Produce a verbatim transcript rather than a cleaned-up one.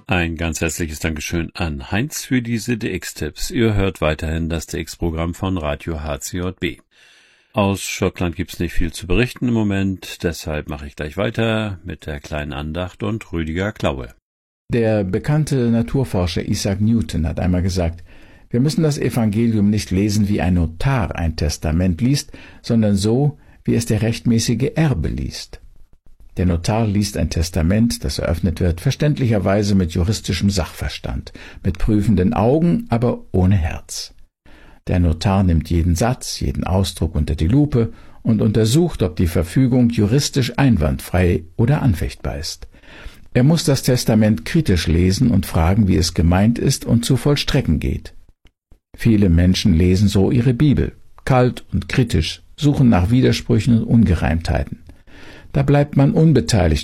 Ein ganz herzliches Dankeschön an Heinz für diese D X-Tipps. Ihr hört weiterhin das D X-Programm von Radio H C J B. Aus Schottland gibt's nicht viel zu berichten im Moment, deshalb mache ich gleich weiter mit der kleinen Andacht und Rüdiger Klaue. Der bekannte Naturforscher Isaac Newton hat einmal gesagt, wir müssen das Evangelium nicht lesen, wie ein Notar ein Testament liest, sondern so, wie es der rechtmäßige Erbe liest. Der Notar liest ein Testament, das eröffnet wird, verständlicherweise mit juristischem Sachverstand, mit prüfenden Augen, aber ohne Herz. Der Notar nimmt jeden Satz, jeden Ausdruck unter die Lupe und untersucht, ob die Verfügung juristisch einwandfrei oder anfechtbar ist. Er muss das Testament kritisch lesen und fragen, wie es gemeint ist und zu vollstrecken geht. Viele Menschen lesen so ihre Bibel, kalt und kritisch, suchen nach Widersprüchen und Ungereimtheiten. Da bleibt man unbeteiligt